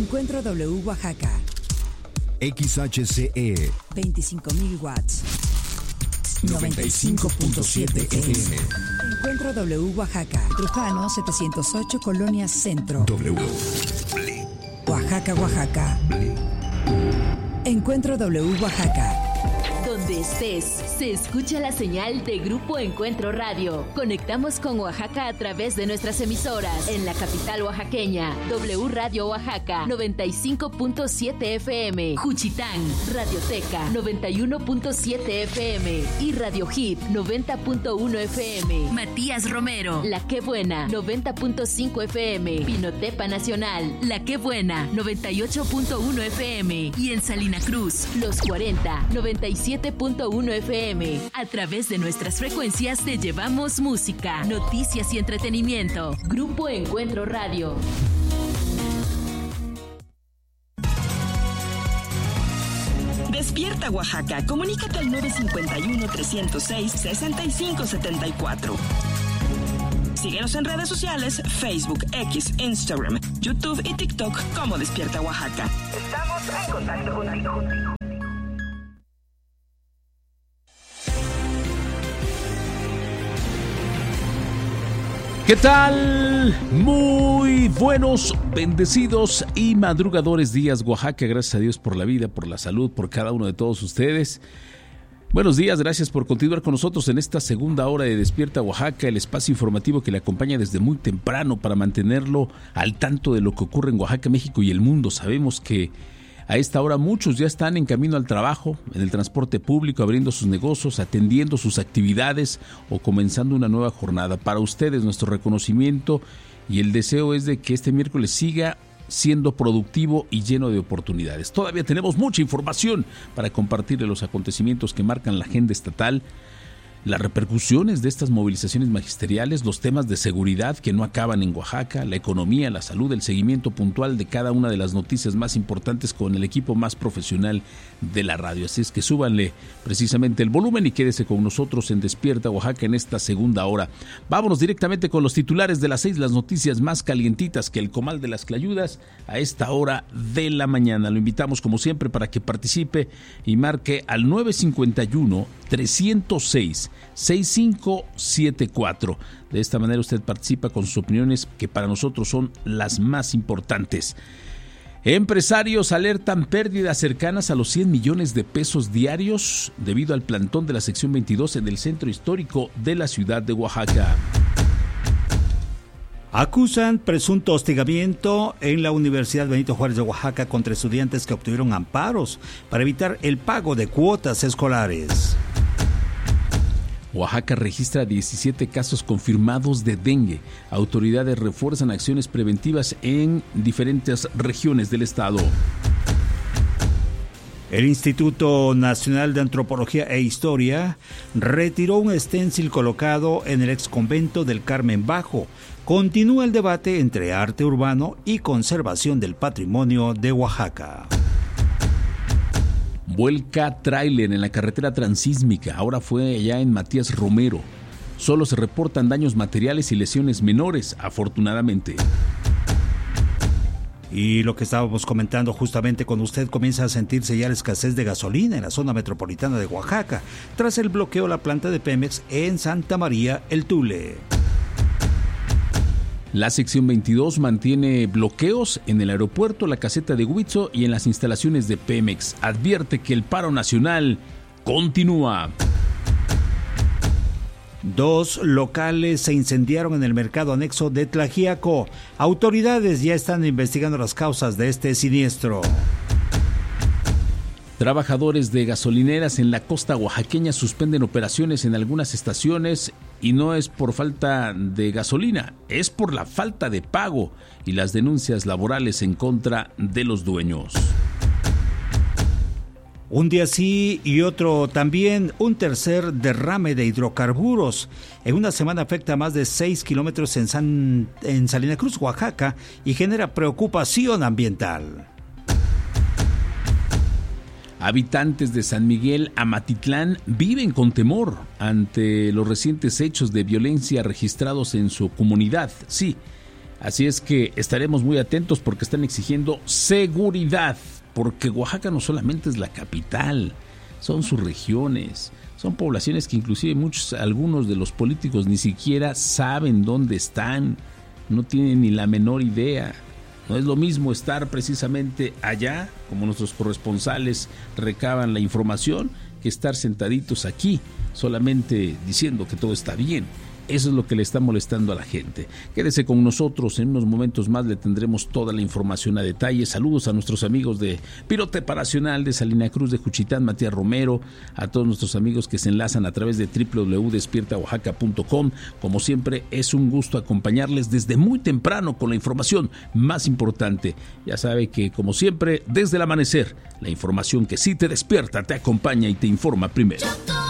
Encuentro W Oaxaca. XHCE 25.000 watts. 95.7 FM. Encuentro W Oaxaca. Trujano 708, Colonia Centro. W. Oaxaca, Oaxaca. Encuentro W Oaxaca. Donde estés, se escucha la señal de Grupo Encuentro Radio. Conectamos con Oaxaca a través de nuestras emisoras. En la capital oaxaqueña, W Radio Oaxaca, 95.7 FM. Juchitán, Radioteca, 91.7 FM. Y Radio Hip, 90.1 FM. Matías Romero, La Qué Buena, 90.5 FM. Pinotepa Nacional, La Qué Buena, 98.1 FM. Y en Salina Cruz, Los 40, 97.1 FM. A través de nuestras frecuencias te llevamos música, noticias y entretenimiento. Grupo Encuentro Radio. Despierta Oaxaca. Comunícate al 951-306-6574. Síguenos en redes sociales, Facebook, X, Instagram, YouTube y TikTok como Despierta Oaxaca. Estamos en contacto contigo. ¿Qué tal? Muy buenos, bendecidos y madrugadores días, Oaxaca. Gracias a Dios por la vida, por la salud, por cada uno de todos ustedes. Buenos días, gracias por continuar con nosotros en esta segunda hora de Despierta Oaxaca, el espacio informativo que le acompaña desde muy temprano para mantenerlo al tanto de lo que ocurre en Oaxaca, México y el mundo. Sabemos que a esta hora muchos ya están en camino al trabajo, en el transporte público, abriendo sus negocios, atendiendo sus actividades o comenzando una nueva jornada. Para ustedes nuestro reconocimiento y el deseo es de que este miércoles siga siendo productivo y lleno de oportunidades. Todavía tenemos mucha información para compartir de los acontecimientos que marcan la agenda estatal, las repercusiones de estas movilizaciones magisteriales, los temas de seguridad que no acaban en Oaxaca, la economía, la salud, el seguimiento puntual de cada una de las noticias más importantes con el equipo más profesional de la radio. Así es que súbanle precisamente el volumen y quédese con nosotros en Despierta Oaxaca en esta segunda hora. Vámonos directamente con los titulares de las 6, las noticias más calientitas que el comal de las clayudas a esta hora de la mañana. Lo invitamos como siempre para que participe y marque al 951-306-6574. De esta manera usted participa con sus opiniones que para nosotros son las más importantes. Empresarios alertan pérdidas cercanas a los 100 millones de pesos diarios debido al plantón de la sección 22 en el centro histórico de la ciudad de Oaxaca. Acusan presunto hostigamiento en la Universidad Benito Juárez de Oaxaca contra estudiantes que obtuvieron amparos para evitar el pago de cuotas escolares. Oaxaca registra 17 casos confirmados de dengue. Autoridades refuerzan acciones preventivas en diferentes regiones del estado. El Instituto Nacional de Antropología e Historia retiró un esténcil colocado en el exconvento del Carmen Bajo. Continúa el debate entre arte urbano y conservación del patrimonio de Oaxaca. Vuelca tráiler en la carretera transísmica, ahora fue allá en Matías Romero. Solo se reportan daños materiales y lesiones menores, afortunadamente. Y lo que estábamos comentando justamente cuando usted comienza a sentirse ya la escasez de gasolina en la zona metropolitana de Oaxaca, tras el bloqueo a la planta de Pemex en Santa María, El Tule. La sección 22 mantiene bloqueos en el aeropuerto, la caseta de Huitzo y en las instalaciones de Pemex. Advierte que el paro nacional continúa. 2 locales se incendiaron en el mercado anexo de Tlaxiaco. Autoridades ya están investigando las causas de este siniestro. Trabajadores de gasolineras en la costa oaxaqueña suspenden operaciones en algunas estaciones y no es por falta de gasolina, es por la falta de pago y las denuncias laborales en contra de los dueños. Un día sí y otro también, un tercer derrame de hidrocarburos. En una semana afecta a más de 6 kilómetros en Salina Cruz, Oaxaca, y genera preocupación ambiental. Habitantes de San Miguel Amatitlán viven con temor ante los recientes hechos de violencia registrados en su comunidad. Sí, Así es que estaremos muy atentos porque están exigiendo seguridad, porque Oaxaca no solamente es la capital, son sus regiones, son poblaciones que inclusive algunos de los políticos ni siquiera saben dónde están, no tienen ni la menor idea. No es lo mismo estar precisamente allá, como nuestros corresponsales recaban la información, que estar sentaditos aquí, solamente diciendo que todo está bien. Eso es lo que le está molestando a la gente. Quédese con nosotros, en unos momentos más le tendremos toda la información a detalle. Saludos a nuestros amigos de Pirote Paracional, de Salina Cruz, de Juchitán, Matías Romero, a todos nuestros amigos que se enlazan a través de www.despiertaoaxaca.com. Como siempre, es un gusto acompañarles desde muy temprano con la información más importante. Ya sabe que, como siempre, desde el amanecer, la información que sí te despierta, te acompaña y te informa primero.